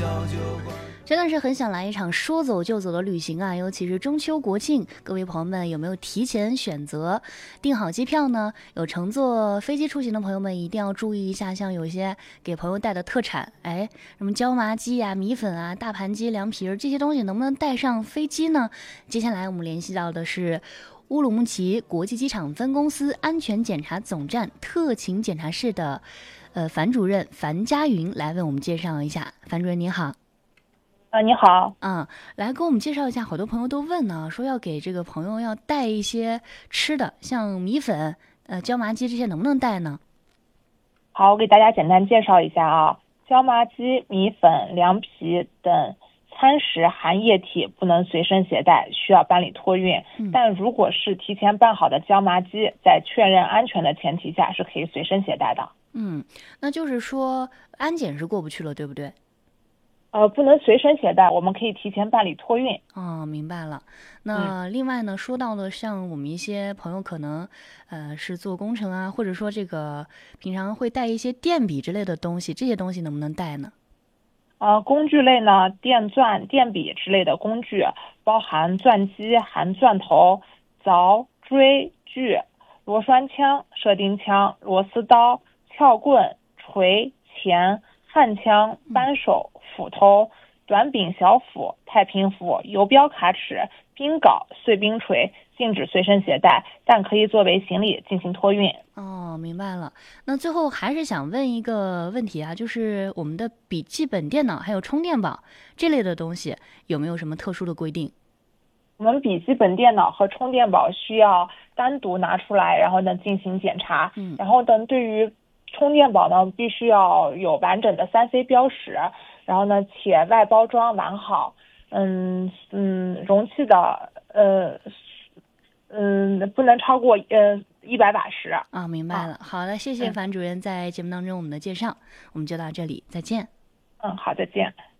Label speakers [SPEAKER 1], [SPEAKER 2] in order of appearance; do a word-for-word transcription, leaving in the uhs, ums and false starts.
[SPEAKER 1] 真的是很想来一场说走就走的旅行啊！尤其是中秋国庆，各位朋友们有没有提前选择订好机票呢？有乘坐飞机出行的朋友们一定要注意一下，像有些给朋友带的特产，哎，什么椒麻鸡呀、米粉啊、大盘鸡、凉皮儿这些东西能不能带上飞机呢？接下来我们联系到的是乌鲁木齐国际机场分公司安全检查总站特勤检查室的呃樊主任樊佳云来为我们介绍一下。樊主任您好。
[SPEAKER 2] 啊，你好，
[SPEAKER 1] 嗯，来给我们介绍一下，好多朋友都问呢，说要给这个朋友要带一些吃的，像米粉、呃椒麻鸡这些能不能带呢？
[SPEAKER 2] 好，我给大家简单介绍一下啊，椒麻鸡、米粉、凉皮等餐食含液体不能随身携带，需要办理托运。
[SPEAKER 1] 嗯、
[SPEAKER 2] 但如果是提前办好的椒麻鸡，在确认安全的前提下，是可以随身携带的。
[SPEAKER 1] 嗯，那就是说安检是过不去了，对不对？
[SPEAKER 2] 呃，不能随身携带，我们可以提前办理托运。
[SPEAKER 1] 哦，明白了。那另外呢，
[SPEAKER 2] 嗯、
[SPEAKER 1] 说到了像我们一些朋友可能，呃，是做工程啊，或者说这个平常会带一些电笔之类的东西，这些东西能不能带呢？
[SPEAKER 2] 呃，工具类呢，电钻、电笔之类的工具，包含钻机、含钻头、凿、锥、锯、螺栓枪、射钉枪、螺丝刀、撬棍、锤、钳、焊枪、扳手、斧头、短柄小斧、太平斧、游标卡尺、冰镐、碎冰锤，禁止随身携带，但可以作为行李进行托运。
[SPEAKER 1] 哦，明白了。那最后还是想问一个问题啊，就是我们的笔记本电脑还有充电宝这类的东西有没有什么特殊的规定？
[SPEAKER 2] 我们笔记本电脑和充电宝需要单独拿出来，然后呢进行检查。
[SPEAKER 1] 嗯，
[SPEAKER 2] 然后呢，对于充电宝呢，必须要有完整的三 C 标识，然后呢，且外包装完好。嗯嗯，容器的呃嗯不能超过呃一百瓦时。
[SPEAKER 1] 啊，明白了。
[SPEAKER 2] 啊、
[SPEAKER 1] 好的，谢谢
[SPEAKER 2] 嗯
[SPEAKER 1] 樊主任在节目当中我们的介绍，我们就到这里，再见。
[SPEAKER 2] 嗯，好，再见。